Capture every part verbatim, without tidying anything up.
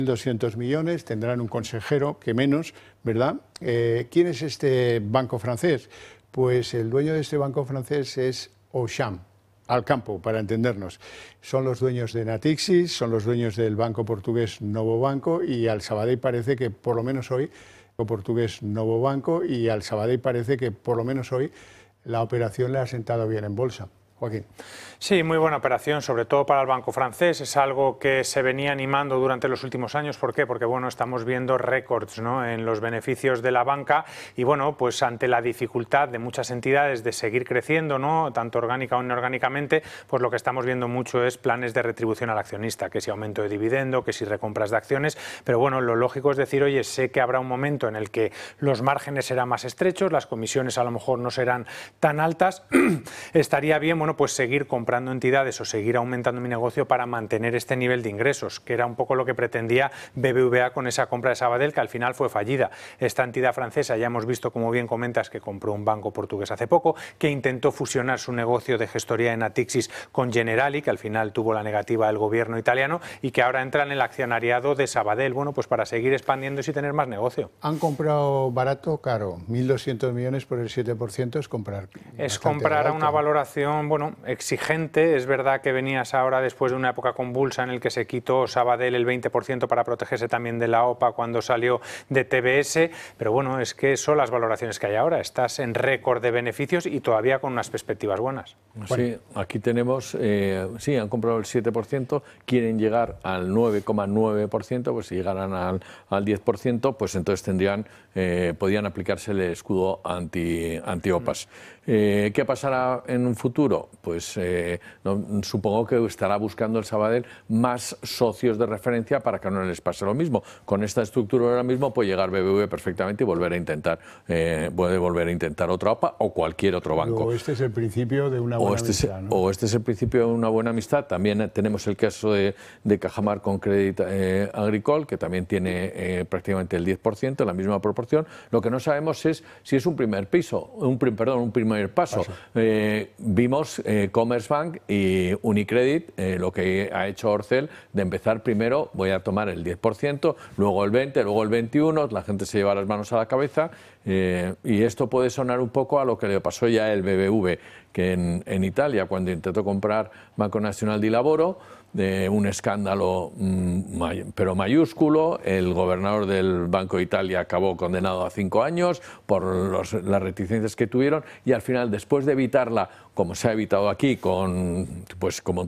doscientos millones, tendrán un consejero, que menos, ¿verdad? Eh, ¿Quién es este banco francés? Pues el dueño de este banco francés es Auchan, Alcampo, para entendernos. Son los dueños de Natixis, son los dueños del banco portugués Novo Banco, y al Sabadell parece que por lo menos hoy, el portugués Novo Banco, y al Sabadell parece que por lo menos hoy la operación le ha sentado bien en bolsa. Joaquín. Sí, muy buena operación, sobre todo para el banco francés. Es algo que se venía animando durante los últimos años. ¿Por qué? Porque bueno, estamos viendo récords, ¿no?, en los beneficios de la banca y bueno, pues ante la dificultad de muchas entidades de seguir creciendo, ¿no?, tanto orgánica o inorgánicamente, pues lo que estamos viendo mucho es planes de retribución al accionista, que si aumento de dividendo, que si recompras de acciones. Pero bueno, lo lógico es decir, oye, sé que habrá un momento en el que los márgenes serán más estrechos, las comisiones a lo mejor no serán tan altas. Estaría bien, bueno, pues seguir comprando entidades o seguir aumentando mi negocio para mantener este nivel de ingresos, que era un poco lo que pretendía B B V A con esa compra de Sabadell, que al final fue fallida. Esta entidad francesa, ya hemos visto, como bien comentas, que compró un banco portugués hace poco, que intentó fusionar su negocio de gestoría en Natixis con Generali, que al final tuvo la negativa del gobierno italiano, y que ahora entra en el accionariado de Sabadell, bueno, pues para seguir expandiéndose y tener más negocio. ¿Han comprado barato o caro? mil doscientos millones por el siete por ciento es comprar. Es comprar a una valoración, bueno, exigente. Es verdad que venías ahora después de una época convulsa en el que se quitó Sabadell el veinte por ciento para protegerse también de la OPA cuando salió de T B S, pero bueno, es que son las valoraciones que hay ahora. Estás en récord de beneficios y todavía con unas perspectivas buenas. Sí, aquí tenemos, eh, sí, han comprado el siete por ciento, quieren llegar al nueve coma nueve por ciento, pues si llegaran al, al diez por ciento, pues entonces tendrían, eh, podrían aplicarse el escudo anti, anti-OPAs. Eh, ¿Qué pasará en un futuro? Pues eh, no, supongo que estará buscando el Sabadell más socios de referencia para que no les pase lo mismo. Con esta estructura ahora mismo puede llegar B B V perfectamente y volver a intentar, eh, puede volver a intentar otra OPA o cualquier otro banco. O este es el principio de una buena o este amistad, es, ¿no? O este es el principio de una buena amistad. También tenemos el caso de, de Cajamar con Crédit eh, Agricole, que también tiene eh, prácticamente el diez por ciento, la misma proporción. Lo que no sabemos es si es un primer piso, un, perdón, un primer paso. paso. Eh, vimos eh, Commerzbank y Unicredit, eh, lo que ha hecho Orcel, de empezar primero, voy a tomar el diez por ciento, luego el veinte por ciento, luego el veintiuno por ciento, la gente se lleva las manos a la cabeza, eh, y esto puede sonar un poco a lo que le pasó ya el B B V, que en, en Italia, cuando intentó comprar Banco Nacional di Lavoro, de un escándalo may, pero mayúsculo, el gobernador del Banco de Italia acabó condenado a cinco años por los, las reticencias que tuvieron, y al final, después de evitarla, como se ha evitado aquí, con pues como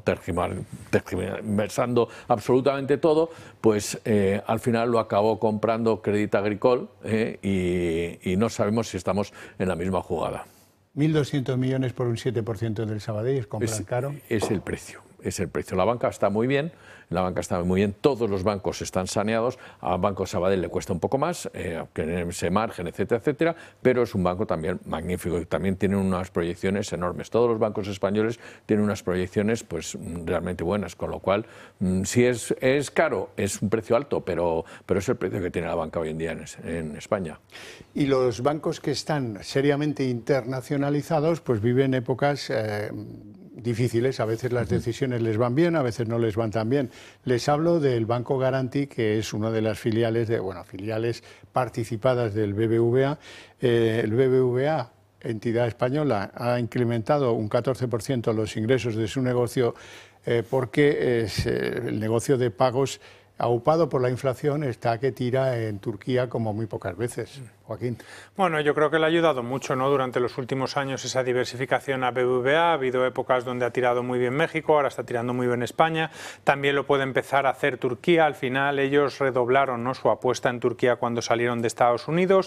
tergiversando absolutamente todo, pues eh, al final lo acabó comprando Crédit Agricole, eh, y, y no sabemos si estamos en la misma jugada. mil doscientos millones por un siete por ciento del Sabadell, ¿es comprar es, caro? Es el precio. Es el precio. La banca está muy bien, la banca está muy bien, todos los bancos están saneados, a Banco Sabadell le cuesta un poco más, eh, obtener ese margen, etcétera, etcétera, pero es un banco también magnífico y también tiene unas proyecciones enormes. Todos los bancos españoles tienen unas proyecciones pues realmente buenas, con lo cual, si es, es caro, es un precio alto, pero, pero es el precio que tiene la banca hoy en día en, en España. Y los bancos que están seriamente internacionalizados pues viven épocas eh, difíciles, a veces las decisiones les van bien, a veces no les van tan bien. Les hablo del Banco Garanti, que es una de las filiales, de, bueno, filiales participadas del B B V A. Eh, el B B V A, entidad española, ha incrementado un catorce por ciento los ingresos de su negocio eh, porque es, eh, el negocio de pagos aupado por la inflación está que tira en Turquía como muy pocas veces. Joaquín. Bueno, yo creo que le ha ayudado mucho, ¿no?, durante los últimos años esa diversificación a B B V A. Ha habido épocas donde ha tirado muy bien México, ahora está tirando muy bien España. También lo puede empezar a hacer Turquía. Al final ellos redoblaron, ¿no?, su apuesta en Turquía cuando salieron de Estados Unidos.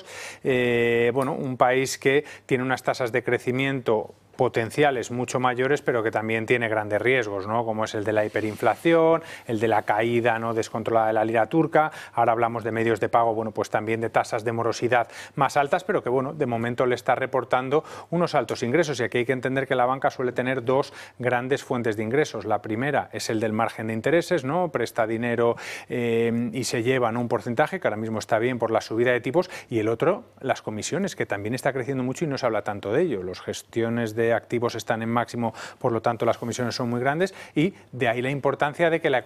Eh, bueno, un país que tiene unas tasas de crecimiento potenciales mucho mayores, pero que también tiene grandes riesgos, ¿no?, como es el de la hiperinflación, el de la caída no descontrolada de la lira turca. Ahora hablamos de medios de pago, bueno, pues también de tasas de morosidad más altas, pero que bueno, de momento le está reportando unos altos ingresos. Y aquí hay que entender que la banca suele tener dos grandes fuentes de ingresos. La primera es el del margen de intereses, ¿no?, presta dinero eh, y se lleva, ¿no?, un porcentaje, que ahora mismo está bien por la subida de tipos, y el otro, las comisiones, que también está creciendo mucho y no se habla tanto de ello. Las gestiones de activos están en máximo, por lo tanto las comisiones son muy grandes, y de ahí la importancia de que la